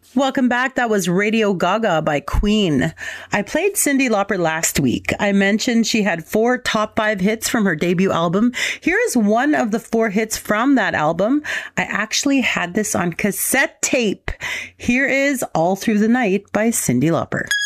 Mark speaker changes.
Speaker 1: Welcome back. That was Radio Gaga by Queen. I played Cyndi Lauper last week. I mentioned she had 4 top 5 hits from her debut album. Here is one of the 4 hits from that album. I actually had this on cassette tape. Here is All Through the Night by Cyndi Lauper.